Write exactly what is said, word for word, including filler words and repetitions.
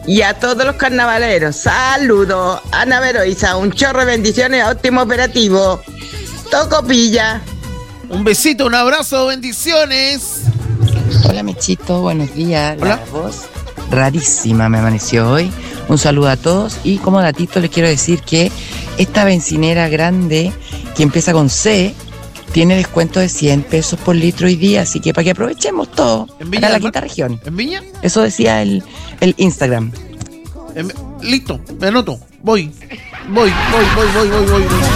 y a todos los carnavaleros. Saludos. Ana Veroiza, un chorro de bendiciones, óptimo operativo. Toco pilla. Un besito, un abrazo, bendiciones. Hola, Mechito, buenos días. Hola. La voz rarísima me amaneció hoy. Un saludo a todos y como datito les quiero decir que esta bencinera grande que empieza con C tiene descuento de cien pesos por litro hoy día, así que para que aprovechemos todo. ¿En Viña Acá en la del quinta Mar? región. ¿En Viña? Eso decía el, el Instagram. En- listo, me anoto. Voy. Voy, voy, voy, voy, voy, voy.